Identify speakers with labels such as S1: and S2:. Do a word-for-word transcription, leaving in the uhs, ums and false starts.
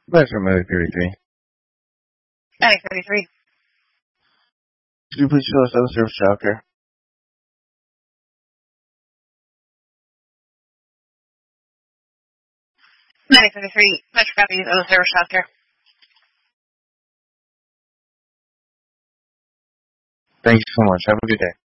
S1: Metro Medic thirty-three.
S2: Medic thirty-three.
S1: Could you please show us other service childcare?
S2: Medic thirty-three. Metro copies other service childcare.
S1: Thank you so much. Have a good day.